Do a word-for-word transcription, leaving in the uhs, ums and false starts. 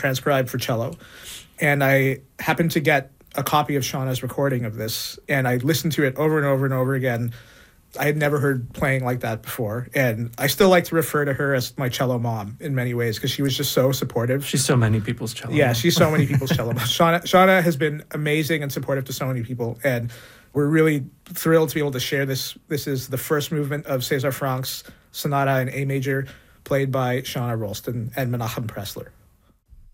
transcribed for cello. And I happened to get a copy of Shauna's recording of this, and I listened to it over and over and over again. I had never heard playing like that before, and I still like to refer to her as my cello mom in many ways because she was just so supportive. She's so many people's cello Yeah, mom. she's so many people's cello mom. Shauna, Shauna has been amazing and supportive to so many people, and we're really thrilled to be able to share this. This is the first movement of César Franck's Sonata in A major, played by Shauna Rolston and Menachem Pressler.